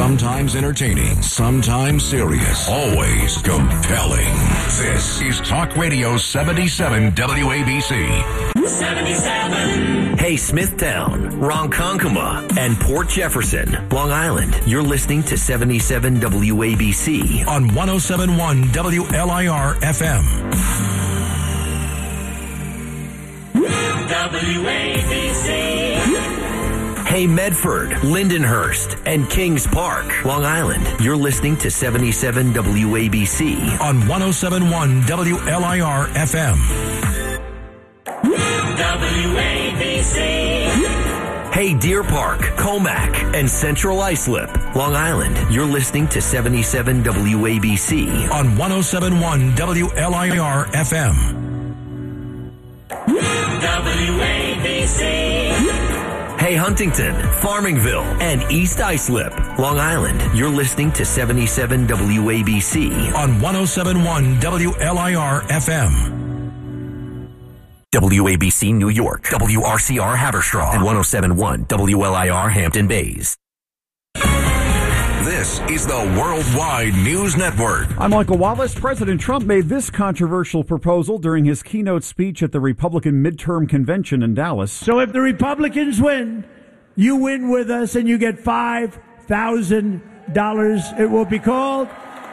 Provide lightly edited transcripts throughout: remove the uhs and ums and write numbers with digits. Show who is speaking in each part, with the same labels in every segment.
Speaker 1: Sometimes entertaining, sometimes serious, always compelling. This is Talk Radio 77 WABC.
Speaker 2: 77. Hey, Smithtown, Ronkonkoma, and Port Jefferson, Long Island. You're listening to 77 WABC
Speaker 1: on 107.1 WLIR FM.
Speaker 2: WABC. Hey, Medford, Lindenhurst, and Kings Park, Long Island. You're listening to 77 WABC
Speaker 1: on 107.1 WLIR FM.
Speaker 2: WABC. Hey, Deer Park, Comac, and Central Islip, Long Island. You're listening to 77 WABC
Speaker 1: on 107.1 WLIR FM.
Speaker 2: WABC. Hey, Huntington, Farmingville, and East Islip, Long Island. You're listening to 77 WABC
Speaker 1: on 107.1 WLIR FM.
Speaker 2: WABC New York, WRCR Haverstraw, and 107.1 WLIR Hampton Bays.
Speaker 1: This is the Worldwide News Network.
Speaker 3: I'm Michael Wallace. President Trump made this controversial proposal during his keynote speech at the Republican midterm convention in Dallas.
Speaker 4: So if the Republicans win, you win with us and you get $5,000. It will be called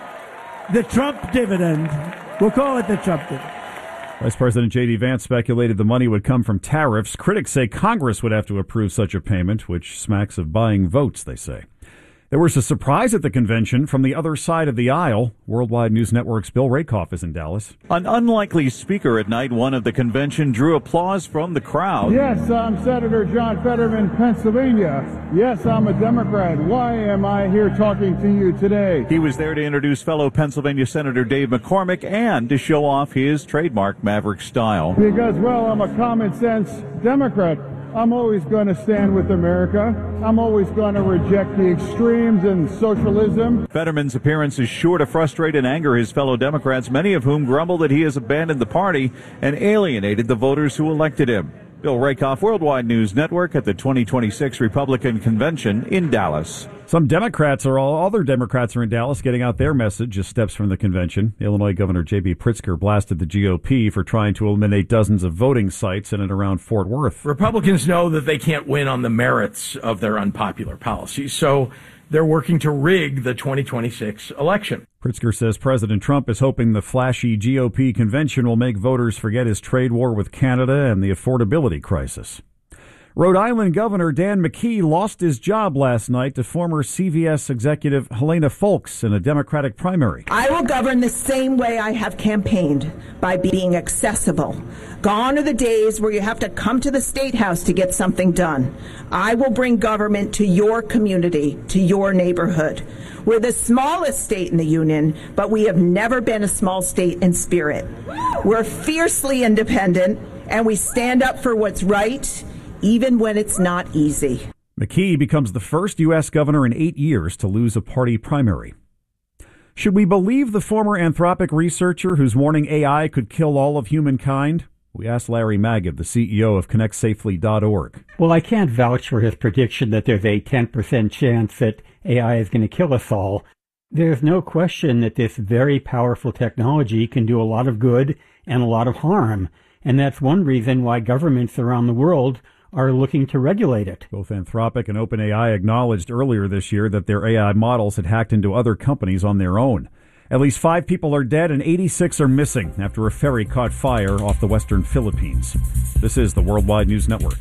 Speaker 4: the Trump dividend. We'll call it the Trump dividend.
Speaker 3: Vice President J.D. Vance speculated the money would come from tariffs. Critics say Congress would have to approve such a payment, which smacks of buying votes, they say. There was a surprise at the convention from the other side of the aisle. Worldwide News Network's Bill Rakoff is in Dallas.
Speaker 5: An unlikely speaker at night one of the convention drew applause from the crowd.
Speaker 6: Yes, I'm Senator John Fetterman, Pennsylvania. Yes, I'm a Democrat. Why am I here talking to you today?
Speaker 5: He was there to introduce fellow Pennsylvania Senator Dave McCormick and to show off his trademark Maverick style.
Speaker 6: Because, well, I'm a common sense Democrat. I'm always going to stand with America. I'm always going to reject the extremes and socialism.
Speaker 5: Fetterman's appearance is sure to frustrate and anger his fellow Democrats, many of whom grumble that he has abandoned the party and alienated the voters who elected him. Bill Rakoff, Worldwide News Network, at the 2026 Republican Convention in Dallas.
Speaker 3: Some Democrats other Democrats are in Dallas getting out their message just steps from the convention. Illinois Governor J.B. Pritzker blasted the GOP for trying to eliminate dozens of voting sites in and around Fort Worth.
Speaker 7: Republicans know that they can't win on the merits of their unpopular policies, so they're working to rig the 2026 election.
Speaker 3: Pritzker says President Trump is hoping the flashy GOP convention will make voters forget his trade war with Canada and the affordability crisis. Rhode Island Governor Dan McKee lost his job last night to former CVS executive Helena Foulkes in a Democratic primary.
Speaker 8: I will govern the same way I have campaigned, by being accessible. Gone are the days where you have to come to the State House to get something done. I will bring government to your community, to your neighborhood. We're the smallest state in the union, but we have never been a small state in spirit. We're fiercely independent, and we stand up for what's right, even when it's not easy.
Speaker 3: McKee becomes the first U.S. governor in 8 years to lose a party primary. Should we believe the former Anthropic researcher who's warning AI could kill all of humankind? We asked Larry Magid, the CEO of ConnectSafely.org.
Speaker 9: Well, I can't vouch for his prediction that there's a 10% chance that AI is going to kill us all. There's no question that this very powerful technology can do a lot of good and a lot of harm. And that's one reason why governments around the world are looking to regulate it.
Speaker 3: Both Anthropic and OpenAI acknowledged earlier this year that their AI models had hacked into other companies on their own. At least 5 people are dead and 86 are missing after a ferry caught fire off the western Philippines. This is the Worldwide News Network.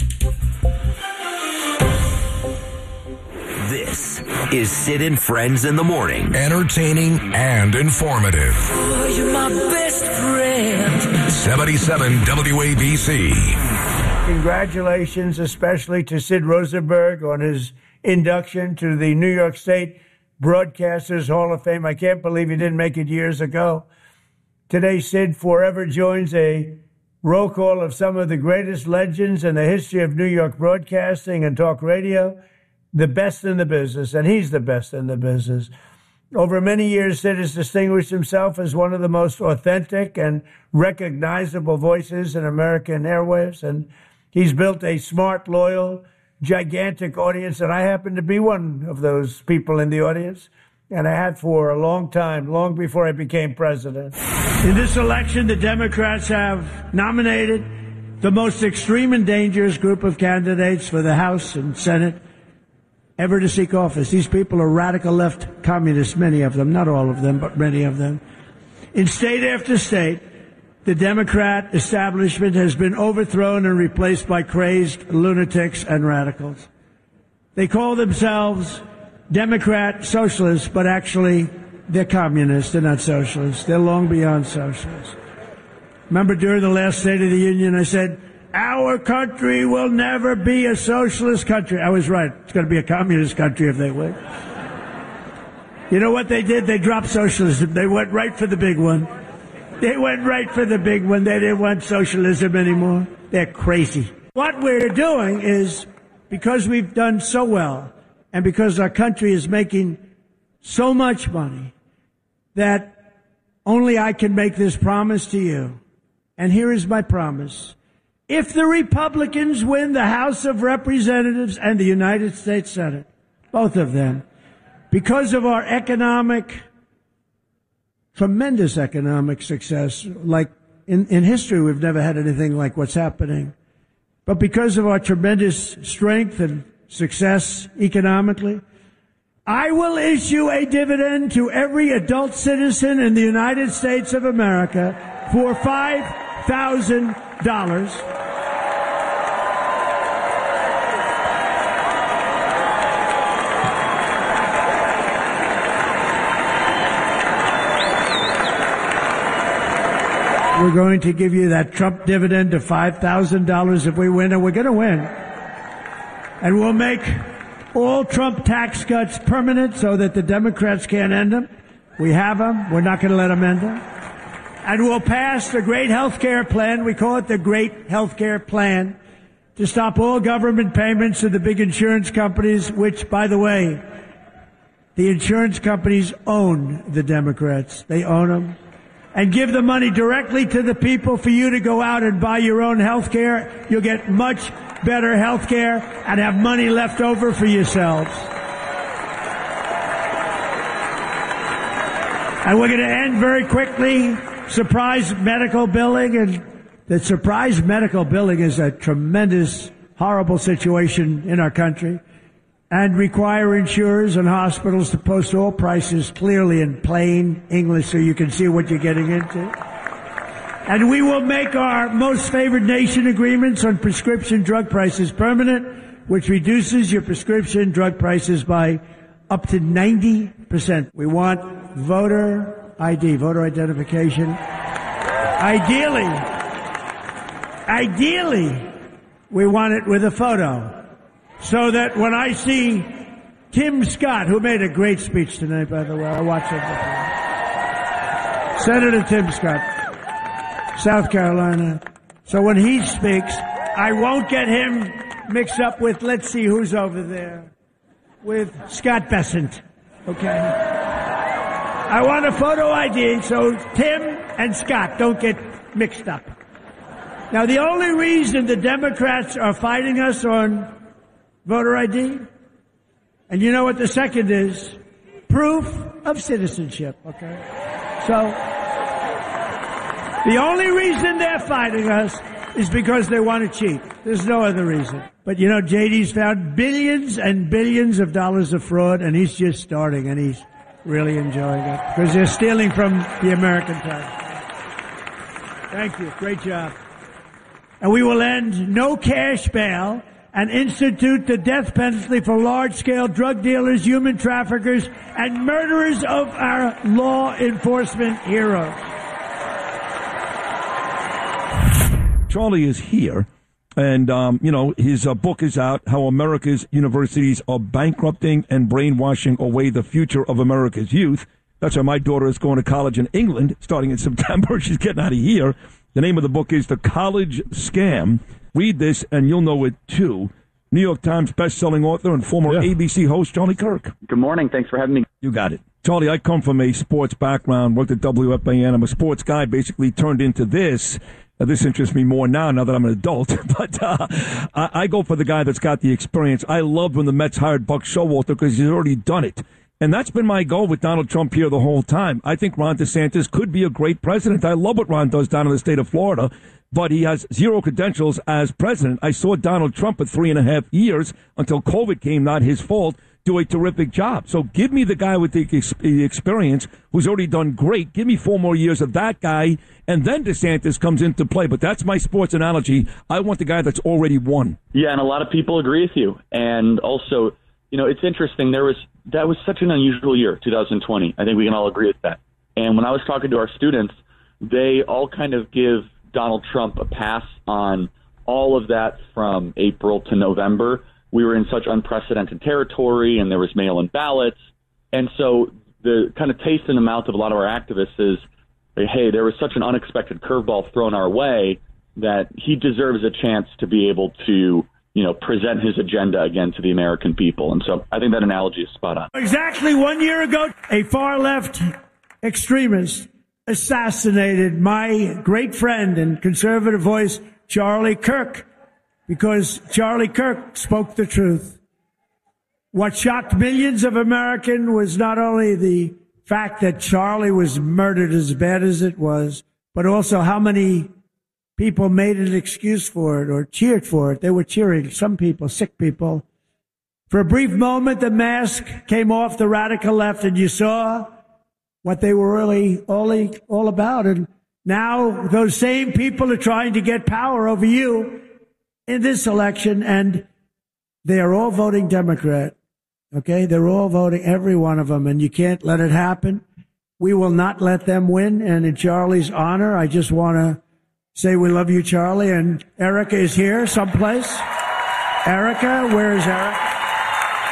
Speaker 2: This is Sid and Friends in the Morning.
Speaker 1: Entertaining and informative.
Speaker 2: Oh, you're my best friend.
Speaker 1: 77 WABC.
Speaker 4: Congratulations, especially to Sid Rosenberg on his induction to the New York State Broadcasters Hall of Fame. I can't believe he didn't make it years ago. Today, Sid forever joins a roll call of some of the greatest legends in the history of New York broadcasting and talk radio, the best in the business, and he's the best in the business. Over many years, Sid has distinguished himself as one of the most authentic and recognizable voices in American airwaves, and he's built a smart, loyal, gigantic audience, and I happen to be one of those people in the audience, and I had for a long time, long before I became president.
Speaker 10: In this election, the Democrats have nominated the most extreme and dangerous group of candidates for the House and Senate ever to seek office. These people are radical left communists, many of them, not all of them, but many of them. In state after state, the Democrat establishment has been overthrown and replaced by crazed lunatics and radicals. They call themselves Democrat socialists, but actually they're communists. They're not socialists. They're long beyond socialists. Remember during the last State of the Union, I said, our country will never be a socialist country. I was right. It's going to be a communist country if they win. You know what they did? They dropped socialism. They went right for the big one. They went right for the big one. They didn't want socialism anymore. They're crazy. What we're doing is, because we've done so well, and because our country is making so much money, that only I can make this promise to you. And here is my promise. If the Republicans win the House of Representatives and the United States Senate, both of them, because of our tremendous economic success, like in history, we've never had anything like what's happening. But because of our tremendous strength and success economically, I will issue a dividend to every adult citizen in the United States of America for $5,000. We're going to give you that Trump dividend of $5,000 if we win, and we're going to win. And we'll make all Trump tax cuts permanent so that the Democrats can't end them. We have them. We're not going to let them end them. And we'll pass the great health care plan. We call it the Great Health Care Plan, to stop all government payments to the big insurance companies, which, by the way, the insurance companies own the Democrats. They own them. And give the money directly to the people for you to go out and buy your own health care. You'll get much better health care and have money left over for yourselves. And we're going to end very quickly surprise medical billing. And the surprise medical billing is a tremendous, horrible situation in our country, and require insurers and hospitals to post all prices clearly in plain English so you can see what you're getting into. And we will make our most favored nation agreements on prescription drug prices permanent, which reduces your prescription drug prices by up to 90%. We want voter ID, voter identification. Ideally, we want it with a photo. So that when I see Tim Scott, who made a great speech tonight, by the way, I watched it before. Senator Tim Scott, South Carolina. So when he speaks, I won't get him mixed up with, let's see who's over there, with Scott Bessent. Okay? I want a photo ID so Tim and Scott don't get mixed up. Now, the only reason the Democrats are fighting us on voter ID, and you know what the second is? Proof of citizenship, okay? So, the only reason they're fighting us is because they want to cheat. There's no other reason. But you know, JD's found billions and billions of dollars of fraud, and he's just starting, and he's really enjoying it, because they're stealing from the American tax. Thank you. Great job. And we will end no cash bail and institute the death penalty for large-scale drug dealers, human traffickers, and murderers of our law enforcement heroes.
Speaker 11: Charlie is here, and, his book is out, How America's Universities Are Bankrupting and Brainwashing Away the Future of America's Youth. That's why my daughter is going to college in England starting in September. She's getting out of here. The name of the book is The College Scam. Read this, and you'll know it, too. New York Times best-selling author and former ABC host, Charlie Kirk.
Speaker 12: Good morning. Thanks for having me.
Speaker 11: You got it. Charlie, I come from a sports background, worked at WFAN. I'm a sports guy, basically turned into this. This interests me more now that I'm an adult. But I go for the guy that's got the experience. I loved when the Mets hired Buck Showalter because he's already done it. And that's been my goal with Donald Trump here the whole time. I think Ron DeSantis could be a great president. I love what Ron does down in the state of Florida, but he has zero credentials as president. I saw Donald Trump for 3.5 years until COVID came, not his fault, do a terrific job. So give me the guy with the experience who's already done great. Give me 4 more years of that guy, and then DeSantis comes into play. But that's my sports analogy. I want the guy that's already won.
Speaker 12: Yeah, and a lot of people agree with you. And also, it's interesting. That was such an unusual year, 2020. I think we can all agree with that. And when I was talking to our students, they all kind of give Donald Trump a pass on all of that from April to November. We were in such unprecedented territory, and there was mail-in ballots. And so the kind of taste in the mouth of a lot of our activists is, hey, there was such an unexpected curveball thrown our way that he deserves a chance to be able to, present his agenda again to the American people. And so I think that analogy is spot on.
Speaker 10: Exactly 1 year ago, a far-left extremist assassinated my great friend and conservative voice, Charlie Kirk, because Charlie Kirk spoke the truth. What shocked millions of Americans was not only the fact that Charlie was murdered as bad as it was, but also how many people made an excuse for it or cheered for it. They were cheering, some people, sick people. For a brief moment, the mask came off the radical left, and you saw what they were really all about. And now those same people are trying to get power over you in this election, and they are all voting Democrat. Okay? They're all voting, every one of them, and you can't let it happen. We will not let them win. And in Charlie's honor, I just want to say we love you, Charlie. And Erica is here someplace. Erica, where is Erica?